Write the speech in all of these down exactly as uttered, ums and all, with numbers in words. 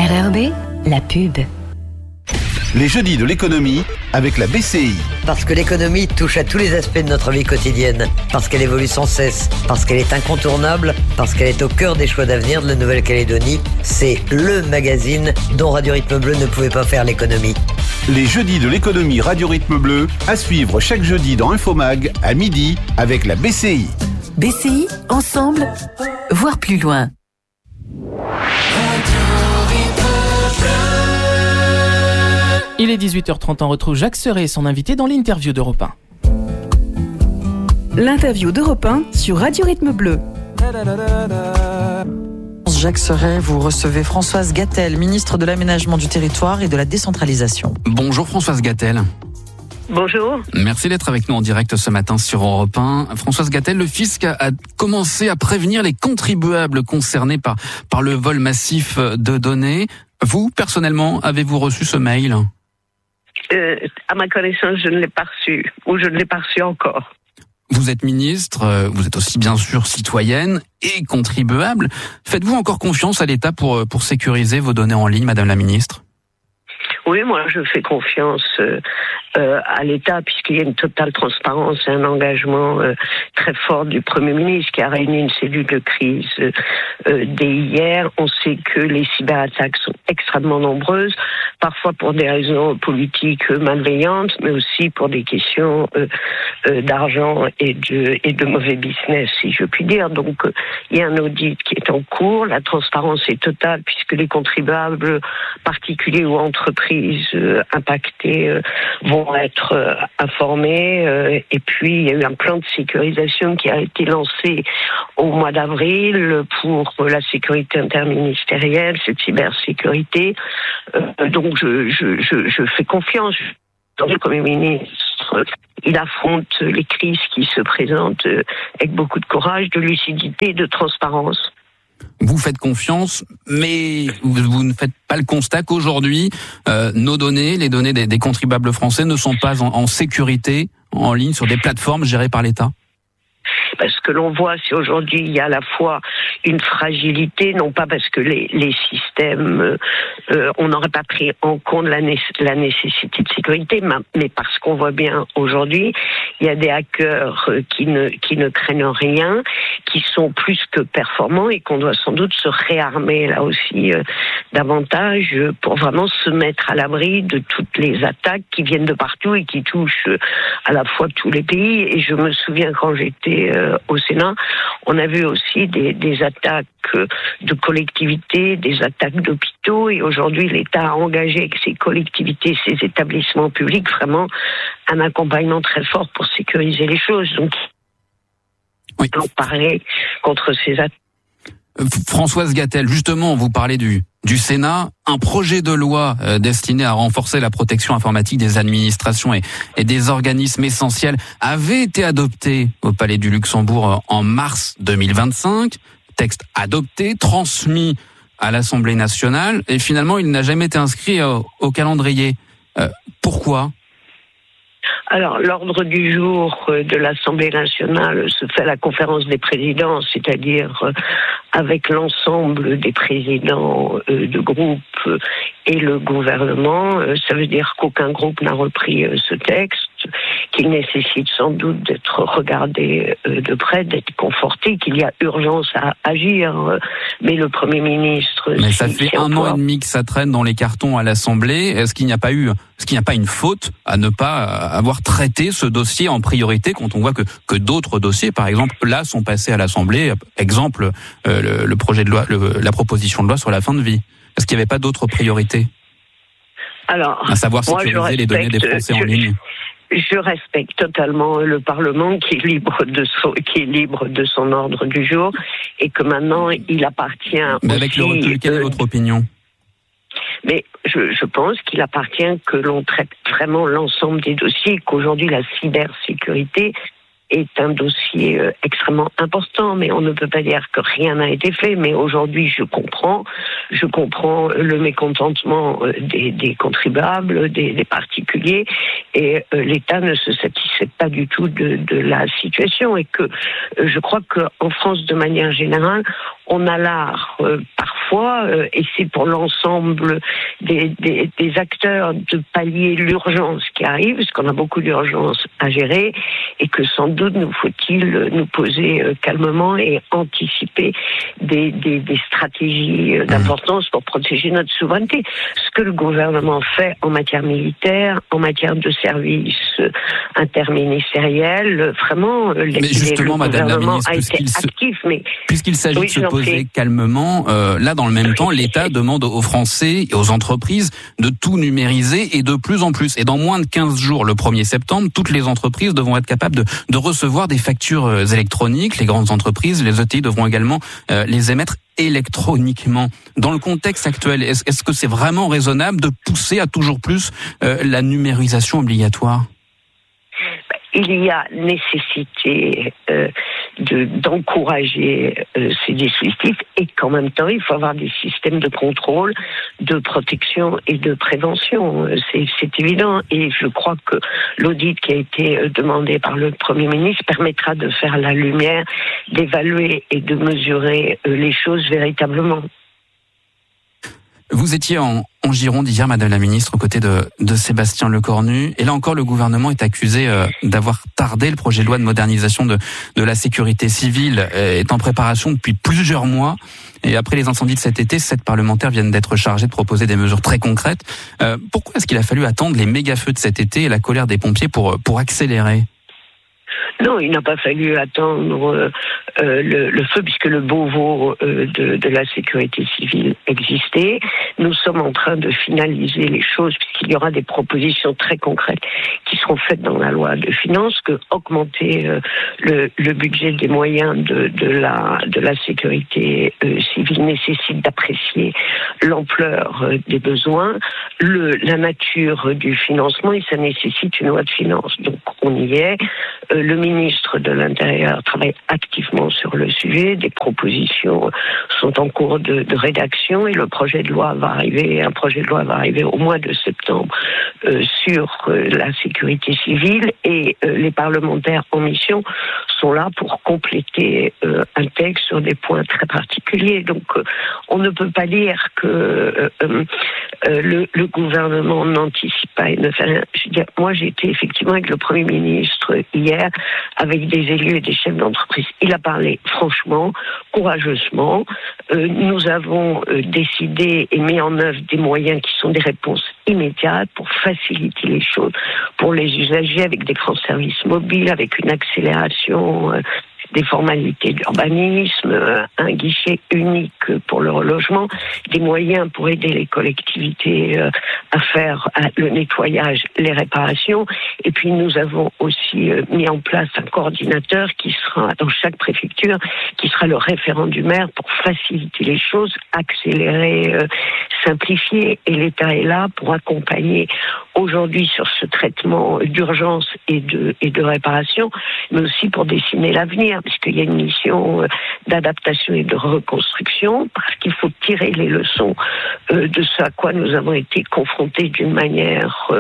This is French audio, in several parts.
R R B, la pub. Les jeudis de l'économie avec la B C I. Parce que l'économie touche à tous les aspects de notre vie quotidienne. Parce qu'elle évolue sans cesse. Parce qu'elle est incontournable. Parce qu'elle est au cœur des choix d'avenir de la Nouvelle-Calédonie. C'est LE magazine dont Radio Rythme Bleu ne pouvait pas faire l'économie. Les jeudis de l'économie Radio Rythme Bleu, à suivre chaque jeudi dans Infomag à midi avec la B C I. B C I, ensemble, voir plus loin. Il est dix-huit heures trente, on retrouve Jacques Serret et son invité dans l'interview d'Europe un. L'interview d'Europe un sur Radio Rythme Bleu. Jacques Serret, vous recevez Françoise Gatel, ministre de l'Aménagement du Territoire et de la Décentralisation. Bonjour Françoise Gatel. Bonjour. Merci d'être avec nous en direct ce matin sur Europe un. Françoise Gatel, le fisc a, a commencé à prévenir les contribuables concernés par, par le vol massif de données. Vous, personnellement, avez-vous reçu ce mail ? Euh, à ma connaissance, je ne l'ai pas reçu, ou je ne l'ai pas reçu encore. Vous êtes ministre, vous êtes aussi bien sûr citoyenne et contribuable. Faites-vous encore confiance à l'État pour, pour sécuriser vos données en ligne, Madame la Ministre ? Oui, moi je fais confiance euh, euh, à l'État puisqu'il y a une totale transparence et un engagement euh, très fort du Premier ministre qui a réuni une cellule de crise euh, dès hier. On sait que les cyberattaques sont extrêmement nombreuses, parfois pour des raisons politiques malveillantes, mais aussi pour des questions euh, euh, d'argent et de, et de mauvais business, si je puis dire. Donc euh, il y a un audit qui est en cours, la transparence est totale puisque les contribuables particuliers ou entreprises euh, impactées euh, vont être euh, informés. Euh, et puis, il y a eu un plan de sécurisation qui a été lancé au mois d'avril pour euh, la sécurité interministérielle, cette cybersécurité. Euh, donc, je, je, je, je fais confiance dans le Premier ministre. Il affronte les crises qui se présentent avec beaucoup de courage, de lucidité et de transparence. Vous faites confiance, mais vous ne faites pas le constat qu'aujourd'hui, euh, nos données, les données des, des contribuables français ne sont pas en, en sécurité en ligne sur des plateformes gérées par l'État ? Parce que l'on voit, c'est aujourd'hui, il y a à la fois une fragilité, non pas parce que les, les systèmes, euh, on n'aurait pas pris en compte la, né- la nécessité de sécurité, mais parce qu'on voit bien aujourd'hui, il y a des hackers qui ne, qui ne craignent rien, qui sont plus que performants et qu'on doit sans doute se réarmer là aussi euh, davantage pour vraiment se mettre à l'abri de toutes les attaques qui viennent de partout et qui touchent euh, à la fois tous les pays. Et je me souviens quand j'étais euh, au Sénat, on a vu aussi des, des attaques de collectivités, des attaques d'hôpitaux, et aujourd'hui l'État a engagé avec ses collectivités, ses établissements publics, vraiment un accompagnement très fort pour sécuriser les choses. Donc, oui. On parlait contre ces attaques. Françoise Gatel, justement, vous parlez du, du Sénat. Un projet de loi euh, destiné à renforcer la protection informatique des administrations et, et des organismes essentiels avait été adopté au Palais du Luxembourg en mars deux mille vingt-cinq. Texte adopté, transmis à l'Assemblée nationale, et finalement, il n'a jamais été inscrit au, au calendrier. Euh, pourquoi ? Alors, l'ordre du jour de l'Assemblée nationale se fait à la conférence des présidents, c'est-à-dire avec l'ensemble des présidents de groupe et le gouvernement. Ça veut dire qu'aucun groupe n'a repris ce texte, qu'il nécessite sans doute d'être regardé de près, d'être conforté, qu'il y a urgence à agir. Mais le Premier ministre... Mais ça fait un an et demi que ça traîne dans les cartons à l'Assemblée. Est-ce qu'il n'y a pas eu, est-ce qu'il n'y a pas une faute à ne pas avoir traité ce dossier en priorité quand on voit que, que d'autres dossiers, par exemple, là, sont passés à l'Assemblée? Exemple, euh, le, le projet de loi, le, la proposition de loi sur la fin de vie. Est-ce qu'il n'y avait pas d'autres priorités? Alors, à savoir sécuriser moi, les données des Français je, en ligne. Je respecte totalement le Parlement qui est libre de son, qui est libre de son ordre du jour, et que maintenant il appartient. Mais avec aussi, le recul, quelle est votre opinion? Mais je, je pense qu'il appartient que l'on traite vraiment l'ensemble des dossiers, qu'aujourd'hui la cybersécurité est un dossier euh, extrêmement important, mais on ne peut pas dire que rien n'a été fait. Mais aujourd'hui, je comprends, je comprends le mécontentement euh, des, des contribuables, des, des particuliers, et euh, l'État ne se satisfait pas du tout de, de la situation. Et que euh, je crois qu'en France, de manière générale, on a l'art euh, parfois, euh, et c'est pour l'ensemble des, des, des acteurs de pallier l'urgence qui arrive, parce qu'on a beaucoup d'urgences à gérer, et que sans doute nous faut-il nous poser euh, calmement et anticiper des, des, des stratégies euh, d'importance pour protéger notre souveraineté. Ce que le gouvernement fait en matière militaire, en matière de services euh, interministériels, euh, vraiment, euh, les, mais justement, le Madame la gouvernement ministre, a été se... actif. Mais puisqu'il s'agit oui, de se poser calmement, euh, là, dans le même temps, l'État demande aux Français et aux entreprises de tout numériser et de plus en plus. Et dans moins de quinze jours, le premier septembre, toutes les entreprises devront être capables de, de recevoir des factures électroniques. Les grandes entreprises, les E T I devront également euh, les émettre électroniquement. Dans le contexte actuel, est-ce, est-ce que c'est vraiment raisonnable de pousser à toujours plus euh, la numérisation obligatoire ? Il y a nécessité euh, de, d'encourager euh, ces dispositifs, et qu'en même temps, il faut avoir des systèmes de contrôle, de protection et de prévention. C'est, c'est évident, et je crois que l'audit qui a été demandé par le Premier ministre permettra de faire la lumière, d'évaluer et de mesurer euh, les choses véritablement. Vous étiez en, en Gironde hier, Madame la Ministre, aux côtés de, de Sébastien Lecornu. Et là encore, le gouvernement est accusé euh, d'avoir tardé. Le projet de loi de modernisation de, de la sécurité civile euh, est en préparation depuis plusieurs mois. Et après les incendies de cet été, sept parlementaires viennent d'être chargés de proposer des mesures très concrètes. Euh, pourquoi est-ce qu'il a fallu attendre les méga-feux de cet été et la colère des pompiers pour, pour accélérer ? Non, il n'a pas fallu attendre euh, le, le feu, puisque le Beauvau euh, de, de la sécurité civile existait. Nous sommes en train de finaliser les choses, puisqu'il y aura des propositions très concrètes qui seront faites dans la loi de finances, que augmenter euh, le, le budget des moyens de, de, la, de la sécurité euh, civile nécessite d'apprécier l'ampleur euh, des besoins, le, la nature du financement, et ça nécessite une loi de finances. Donc on y est. Euh, le ministre de l'Intérieur travaille activement sur le sujet. Des propositions sont en cours de, de rédaction, et le projet de loi va arriver. Un projet de loi va arriver au mois de septembre euh, sur euh, la sécurité civile, et euh, les parlementaires en mission sont là pour compléter euh, un texte sur des points très particuliers. Donc, euh, on ne peut pas dire que euh, euh, le, le gouvernement n'anticipe pas et ne fait rien. Je veux dire, moi, j'ai été effectivement avec le Premier ministre hier, avec des élus et des chefs d'entreprise. Il a parlé franchement, courageusement. Euh, nous avons euh, décidé et mis en œuvre des moyens qui sont des réponses immédiates pour faciliter les choses pour les usagers, avec des grands services mobiles, avec une accélération euh, des formalités d'urbanisme, euh, un guichet unique pour le relogement, des moyens pour aider les collectivités euh, à faire à, le nettoyage, les réparations. Et puis nous avons aussi euh, mis en place un coordinateur qui sera dans chaque préfecture, qui sera le référent du maire pour faciliter les choses, accélérer, euh, simplifier. Et l'État est là pour accompagner aujourd'hui sur ce traitement d'urgence et de, et de réparation, mais aussi pour dessiner l'avenir, puisqu'il y a une mission d'adaptation et de reconstruction, parce qu'il faut tirer les leçons de ce à quoi nous avons été confrontés d'une manière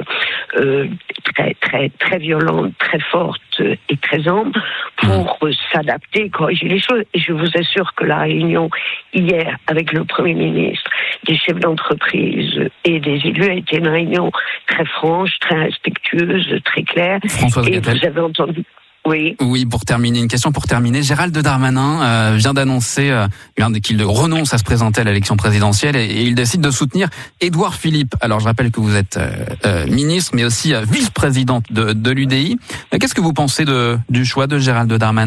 très, très, très violente, très forte et très ample, pour s'adapter et corriger les choses. Et je vous assure que la réunion hier avec le Premier ministre, des chefs d'entreprise et des élus a été une réunion très franche, très respectueuse, très claire. Françoise et Gatel. Vous avez entendu. Oui. Oui, pour terminer, une question pour terminer. Gérald Darmanin euh, vient d'annoncer euh, qu'il renonce à se présenter à l'élection présidentielle, et, et il décide de soutenir Édouard Philippe. Alors, je rappelle que vous êtes euh, euh, ministre, mais aussi euh, vice-présidente de, de l'U D I. Qu'est-ce que vous pensez de, du choix de Gérald Darmanin ?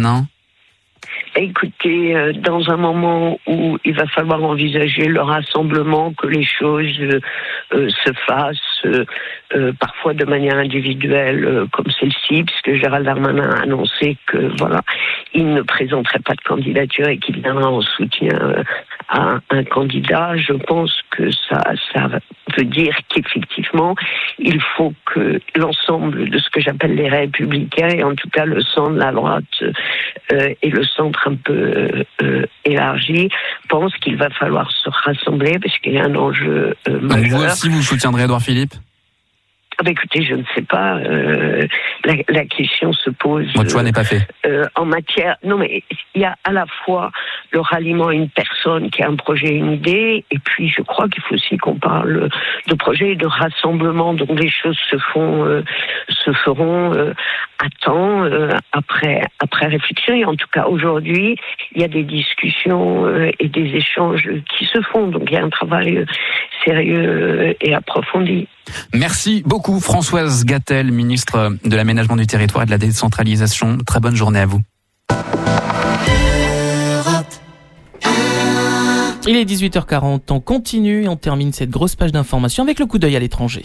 Écoutez, euh, dans un moment où il va falloir envisager le rassemblement, que les choses euh, euh, se fassent euh, euh, parfois de manière individuelle, euh, comme celle-ci, puisque Gérald Darmanin a annoncé que voilà, il ne présenterait pas de candidature et qu'il viendra en soutien euh, à un candidat. Je pense que ça, ça veut dire qu'effectivement, il faut que l'ensemble de ce que j'appelle les républicains, et en tout cas le centre, la droite euh, et le centre un peu euh, élargi, pense qu'il va falloir se rassembler parce qu'il y a un enjeu euh, majeur. Donc vous aussi, vous soutiendrez Édouard Philippe ? Ah bah écoutez, je ne sais pas. Euh, la, la question se pose. Votre choix euh, n'est pas fait. Euh, en matière, non mais il y a à la fois le ralliement à une personne qui a un projet, une idée, et puis je crois qu'il faut aussi qu'on parle de projet et de rassemblement. Donc les choses se font, euh, se feront euh, à temps, euh, après après réflexion. Et en tout cas aujourd'hui, il y a des discussions euh, et des échanges qui se font. Donc il y a un travail euh, sérieux et approfondi. Merci beaucoup Françoise Gatel, ministre de l'Aménagement du Territoire et de la Décentralisation. Très bonne journée à vous. Il est dix-huit heures quarante, on continue et on termine cette grosse page d'information avec le coup d'œil à l'étranger.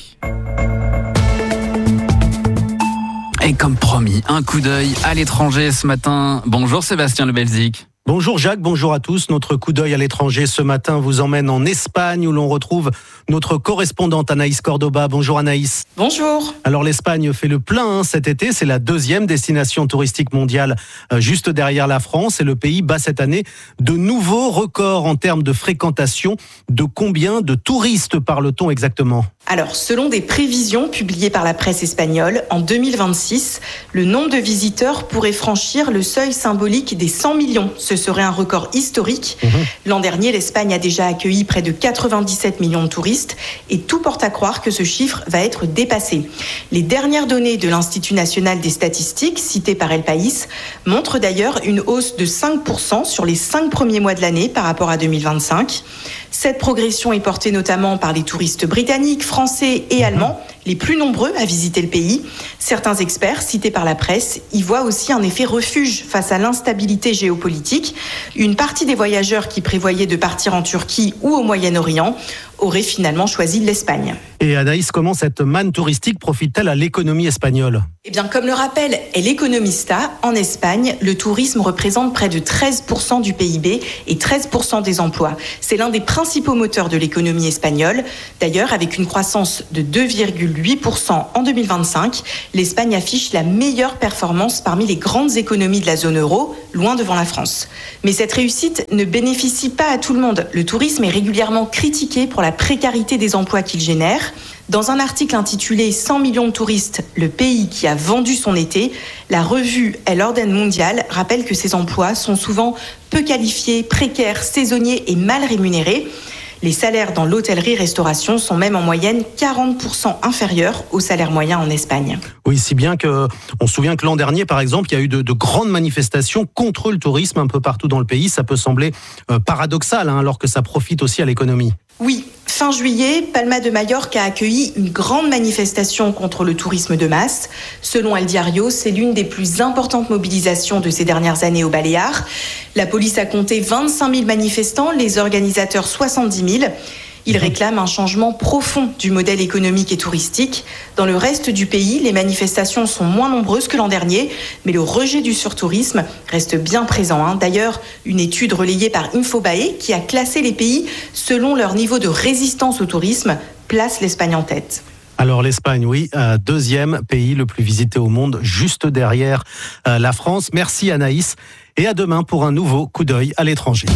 Et comme promis, un coup d'œil à l'étranger ce matin. Bonjour Sébastien Le Belzic. Bonjour Jacques, bonjour à tous. Notre coup d'œil à l'étranger ce matin vous emmène en Espagne où l'on retrouve notre correspondante Anaïs Cordoba. Bonjour Anaïs. Bonjour. Alors l'Espagne fait le plein hein, cet été. C'est la deuxième destination touristique mondiale euh, juste derrière la France. Et le pays bat cette année de nouveaux records en termes de fréquentation. De combien de touristes parle-t-on exactement ? Alors, selon des prévisions publiées par la presse espagnole, en deux mille vingt-six, le nombre de visiteurs pourrait franchir le seuil symbolique des cent millions. Ce serait un record historique. Mmh. L'an dernier, l'Espagne a déjà accueilli près de quatre-vingt-dix-sept millions de touristes et tout porte à croire que ce chiffre va être dépassé. Les dernières données de l'Institut national des statistiques, citées par El País, montrent d'ailleurs une hausse de cinq pour cent sur les cinq premiers mois de l'année par rapport à deux mille vingt-cinq. Cette progression est portée notamment par les touristes britanniques, français et allemands, les plus nombreux à visiter le pays. Certains experts, cités par la presse, y voient aussi un effet refuge face à l'instabilité géopolitique. Une partie des voyageurs qui prévoyaient de partir en Turquie ou au Moyen-Orient auraient finalement choisi l'Espagne. Et Anaïs, comment cette manne touristique profite-t-elle à l'économie espagnole ? Eh bien, comme le rappelle El Economista, en Espagne, le tourisme représente près de treize pour cent du P I B et treize pour cent des emplois. C'est l'un des principaux moteurs de l'économie espagnole. D'ailleurs, avec une croissance de deux virgule huit pour cent en deux mille vingt-cinq, l'Espagne affiche la meilleure performance parmi les grandes économies de la zone euro, loin devant la France. Mais cette réussite ne bénéficie pas à tout le monde. Le tourisme est régulièrement critiqué pour la précarité des emplois qu'il génère. Dans un article intitulé « cent millions de touristes, le pays qui a vendu son été », la revue El Orden Mundial rappelle que ces emplois sont souvent peu qualifiés, précaires, saisonniers et mal rémunérés. Les salaires dans l'hôtellerie-restauration sont même en moyenne quarante pour cent inférieurs au salaire moyen en Espagne. Oui, si bien que on se souvient que l'an dernier, par exemple, il y a eu de, de grandes manifestations contre le tourisme un peu partout dans le pays. Ça peut sembler euh, paradoxal, hein, alors que ça profite aussi à l'économie. Oui, fin juillet, Palma de Majorque a accueilli une grande manifestation contre le tourisme de masse. Selon El Diario, c'est l'une des plus importantes mobilisations de ces dernières années aux Baléares. La police a compté vingt-cinq mille manifestants, les organisateurs soixante-dix mille. Ils réclament un changement profond du modèle économique et touristique. Dans le reste du pays, les manifestations sont moins nombreuses que l'an dernier, mais le rejet du surtourisme reste bien présent. Hein. D'ailleurs, une étude relayée par Infobae, qui a classé les pays selon leur niveau de résistance au tourisme, place l'Espagne en tête. Alors l'Espagne, oui, euh, deuxième pays le plus visité au monde, juste derrière euh, la France. Merci Anaïs, et à demain pour un nouveau coup d'œil à l'étranger.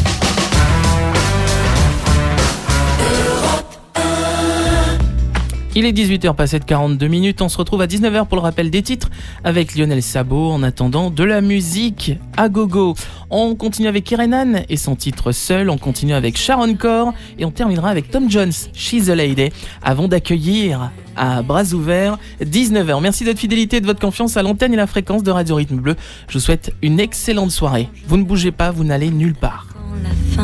Il est dix-huit heures passées de quarante-deux minutes, on se retrouve à dix-neuf heures pour le rappel des titres avec Lionel Sabot. En attendant, de la musique à gogo. On continue avec Kerenan et son titre Seul, on continue avec Sharon Corr et on terminera avec Tom Jones, She's a Lady, avant d'accueillir à bras ouverts dix-neuf heures. Merci de votre fidélité et de votre confiance à l'antenne et la fréquence de Radio Rythme Bleu. Je vous souhaite une excellente soirée. Vous ne bougez pas, vous n'allez nulle part.